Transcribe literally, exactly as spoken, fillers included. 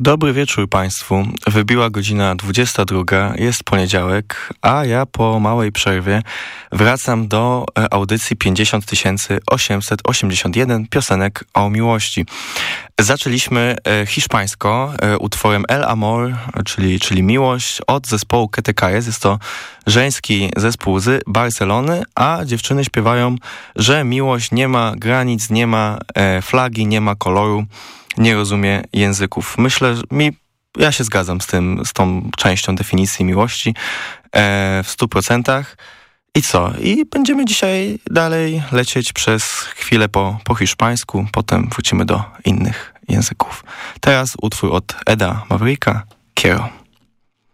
Dobry wieczór Państwu. Wybiła godzina dwudziesta druga, jest poniedziałek, a ja po małej przerwie wracam do audycji pięćdziesiąt tysięcy osiemset osiemdziesiąt jeden piosenek o miłości. Zaczęliśmy hiszpańsko utworem El Amor, czyli, czyli Miłość, od zespołu Que Te Calles. Jest to żeński zespół z Barcelony, a dziewczyny śpiewają, że miłość nie ma granic, nie ma flagi, nie ma koloru, nie rozumie języków. Myślę, że mi, ja się zgadzam z tym, z tą częścią definicji miłości e, w stu procentach. I co? I będziemy dzisiaj dalej lecieć przez chwilę po, po hiszpańsku, potem wrócimy do innych języków. Teraz utwór od Eda Mavricka, Quiero.